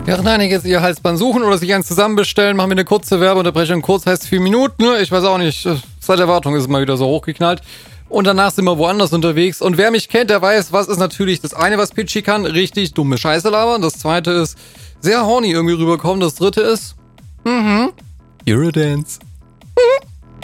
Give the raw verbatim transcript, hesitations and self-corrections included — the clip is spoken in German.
Während einige jetzt ihr Halsband suchen oder sich eins zusammenbestellen, machen wir eine kurze Werbeunterbrechung. Kurz heißt vier Minuten, ne? Ich weiß auch nicht. Zeiterwartung ist immer wieder so hochgeknallt. Und danach sind wir woanders unterwegs. Und wer mich kennt, der weiß, was ist natürlich das eine, was Pitchy kann. Richtig dumme Scheiße labern. Das zweite ist sehr horny irgendwie rüberkommen. Das dritte ist, mhm, Eurodance. Mhm.